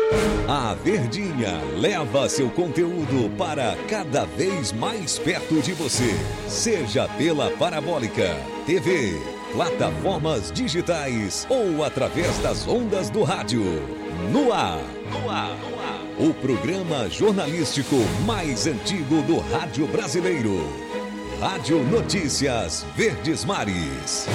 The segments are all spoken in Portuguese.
A Verdinha leva seu conteúdo para cada vez mais perto de você. Seja pela Parabólica, TV, plataformas digitais ou através das ondas do rádio. No ar. O programa jornalístico mais antigo do rádio brasileiro. Rádio Notícias Verdes Mares.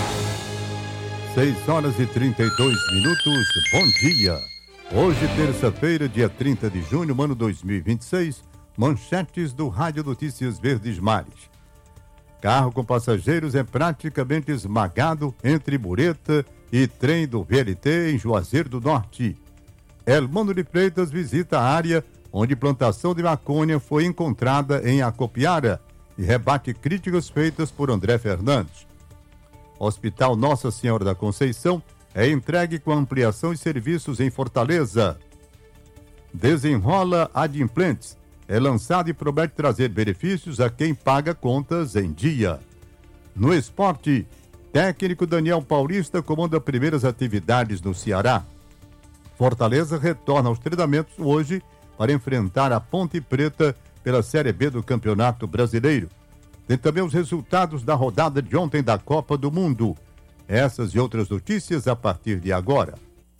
6h32. Bom dia. Hoje, terça-feira, dia 30 de junho, ano 2026, manchetes do Rádio Notícias Verdes Mares. Carro com passageiros é praticamente esmagado entre mureta e trem do VLT em Juazeiro do Norte. Elmano de Freitas visita a área onde plantação de maconha foi encontrada em Acopiara e rebate críticas feitas por André Fernandes. Hospital Nossa Senhora da Conceição é entregue com ampliação e serviços em Fortaleza. Desenrola Adimplentes é lançado e promete trazer benefícios a quem paga contas em dia. No esporte, técnico Daniel Paulista comanda primeiras atividades no Ceará. Fortaleza retorna aos treinamentos hoje para enfrentar a Ponte Preta pela Série B do Campeonato Brasileiro. Tem também os resultados da rodada de ontem da Copa do Mundo. Essas e outras notícias a partir de agora.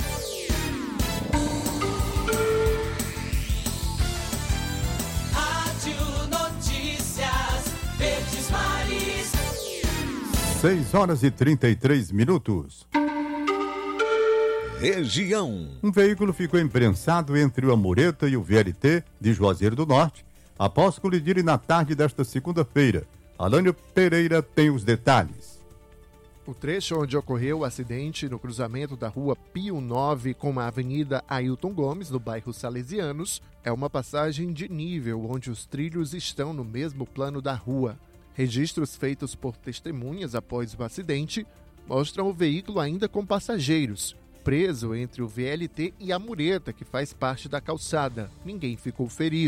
Rádio Notícias Verdes Mares. 6h33. Região. Um veículo ficou imprensado entre o Amureta e o VLT de Juazeiro do Norte após colidirem na tarde desta segunda-feira. Alânio Pereira tem os detalhes. O trecho onde ocorreu o acidente no cruzamento da rua Pio 9 com a avenida Ailton Gomes, no bairro Salesianos, é uma passagem de nível onde os trilhos estão no mesmo plano da rua. Registros feitos por testemunhas após o acidente mostram o veículo ainda com passageiros, preso entre o VLT e a mureta que faz parte da calçada. Ninguém ficou ferido.